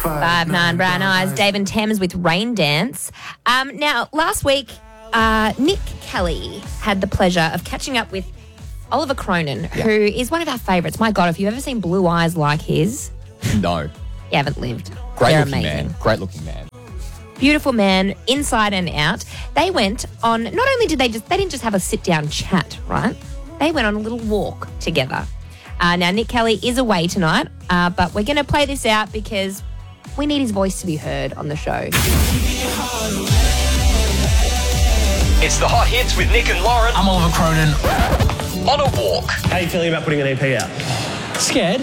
5'9" Brown Eyes, Dave and Thames with Rain Dance. Now, last week, Nick Kelly had the pleasure of catching up with Oliver Cronin, who is one of our favourites. My God, if you've ever seen blue eyes like his, No. you haven't lived. Great They're looking amazing. man. Great looking man. Beautiful man, inside and out. They went on, not only did they didn't just have a sit-down chat, right? They went on a little walk together. Now, Nick Kelly is away tonight, but we're going to play this out because we need his voice to be heard on the show. It's the Hot Hits with Nick and Lauren. I'm Oliver Cronin. On a walk. How are you feeling about putting an EP out? Scared,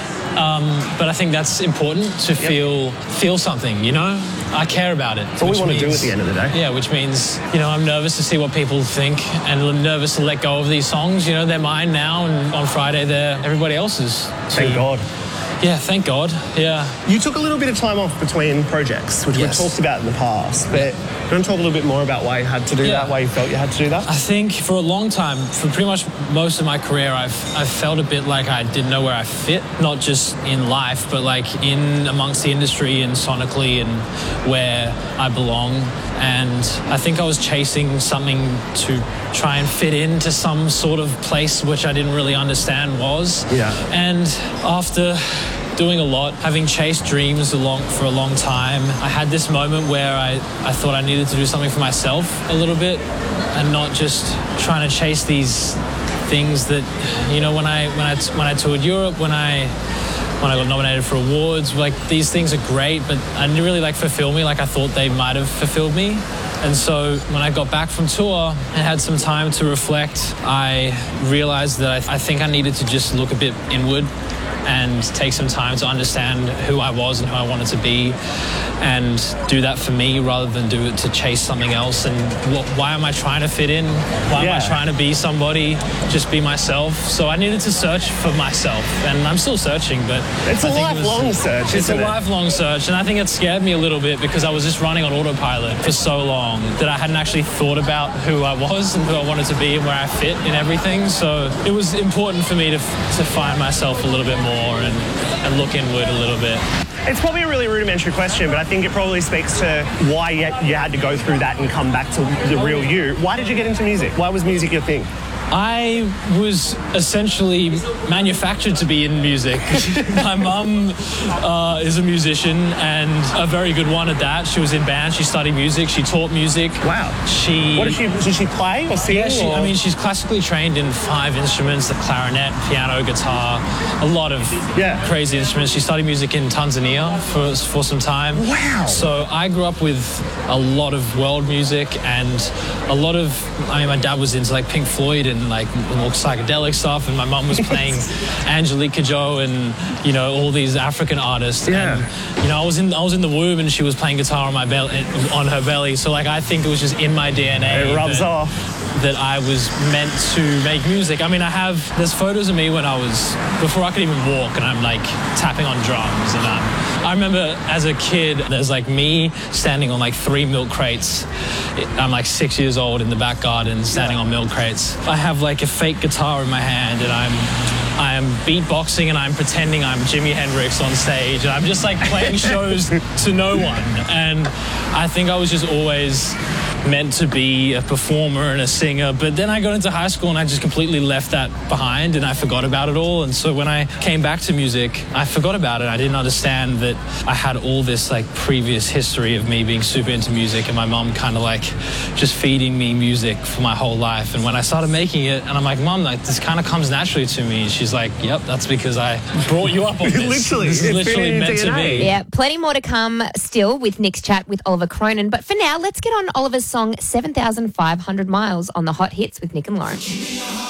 but I think that's important to feel something, you know? I care about it. That's all we want to do at the end of the day. Yeah, which means, you know, I'm nervous to see what people think and nervous to let go of these songs. You know, they're mine now, and on Friday they're everybody else's. Thank God. Yeah, thank God. Yeah. You took a little bit of time off between projects, which Yes. we've talked about in the past, but do you want to talk a little bit more about why you had to do that, why you felt you had to do that? I think for a long time, for pretty much most of my career, I've felt a bit like I didn't know where I fit, not just in life, but like in amongst the industry and sonically and where I belong. And I think I was chasing something to try and fit into some sort of place which I didn't really understand was. Yeah. And after doing a lot, having chased dreams for a long time, I had this moment where I thought I needed to do something for myself a little bit and not just trying to chase these things that, you know, when I toured Europe, when I got nominated for awards, like these things are great, but I didn't really fulfill me like I thought they might have fulfilled me. And so when I got back from tour and had some time to reflect, I realized that I think I needed to just look a bit inward and take some time to understand who I was and who I wanted to be and do that for me rather than do it to chase something else. And why am I trying to fit in? Why am I trying to be somebody? Just be myself. So I needed to search for myself, and I'm still searching, but It's a lifelong search, It's a isn't it? lifelong search, and I think it scared me a little bit because I was just running on autopilot for so long that I hadn't actually thought about who I was and who I wanted to be and where I fit in everything. So it was important for me to find myself a little bit more and look inward a little bit. It's probably a really rudimentary question, but I think it probably speaks to why you had to go through that and come back to the real you. Why did you get into music? Why was music your thing? I was essentially manufactured to be in music. My mum is a musician and a very good one at that. She was in band, she studied music, she taught music. Wow. Did she play or sing? Yeah, she's classically trained in 5 instruments, the clarinet, piano, guitar, a lot of crazy instruments. She studied music in Tanzania for some time. Wow. So I grew up with a lot of world music and a lot of, my dad was into Pink Floyd and more psychedelic stuff, and my mum was playing Angelique Kidjo and all these African artists. Yeah. And I was in the womb and she was playing guitar on her belly. So I think it was just in my DNA. It rubs off. That I was meant to make music. There's photos of me before I could even walk, and I'm tapping on drums, and I remember as a kid, there's me standing on 3 milk crates. I'm 6 years old in the back garden standing on milk crates. I have a fake guitar in my hand, and I am beatboxing and I'm pretending I'm Jimi Hendrix on stage, and I'm just playing shows to no one. And I think I was just always meant to be a performer and a singer, but then I got into high school and I just completely left that behind and I forgot about it all. And so when I came back to music, I forgot about it. I didn't understand that I had all this previous history of me being super into music and my mom kind of just feeding me music for my whole life. And when I started making it, and I'm like, Mom, this kind of comes naturally to me. And she's like, yep, that's because I brought you up on this. This is literally meant to be. Yeah, plenty more to come still with Nick's chat with Oliver Cronin. But for now, let's get on Oliver's song 7,500 Miles on the Hot Hits with Nick and Lauren.